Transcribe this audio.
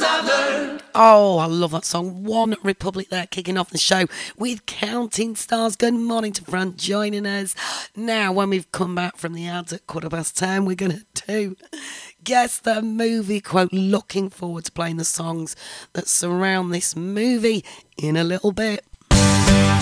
Oh, I love that song. One Republic there, kicking off the show with Counting Stars. Good morning to Fran joining us. Now, when we've come back from the ads at 10:15, we're going to do Guess the Movie Quote. Looking forward to playing the songs that surround this movie in a little bit.